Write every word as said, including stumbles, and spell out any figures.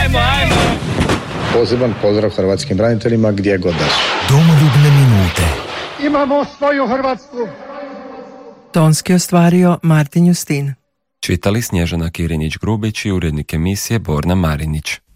Ajmo, ajmo! Poseban pozdrav hrvatskim braniteljima gdje god da su. Domoljubne minute. Imamo svoju Hrvatsku. Tonski ostvario Martin Justin. Čitali Snježana Kirinić-Grubić i urednik emisije Borna Marinić.